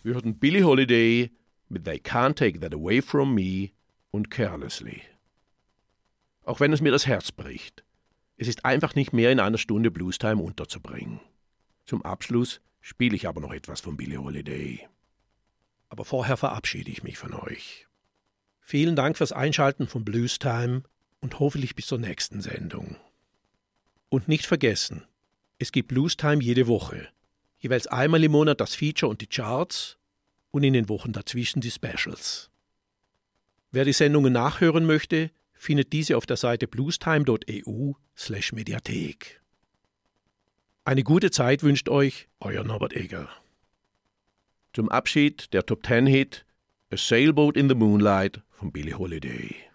Wir hörten Billie Holiday mit They Can't Take That Away From Me und Carelessly. Auch wenn es mir das Herz bricht, es ist einfach nicht mehr in einer Stunde Bluestime unterzubringen. Zum Abschluss spiele ich aber noch etwas von Billie Holiday. Aber vorher verabschiede ich mich von euch. Vielen Dank fürs Einschalten von Bluestime und hoffentlich bis zur nächsten Sendung. Und nicht vergessen, es gibt Bluestime jede Woche. Jeweils einmal im Monat das Feature und die Charts und in den Wochen dazwischen die Specials. Wer die Sendungen nachhören möchte, findet diese auf der Seite bluestime.eu/Mediathek. Eine gute Zeit wünscht euch euer Norbert Egger. Zum Abschied der Top 10 Hit A Sailboat in the Moonlight von Billie Holiday.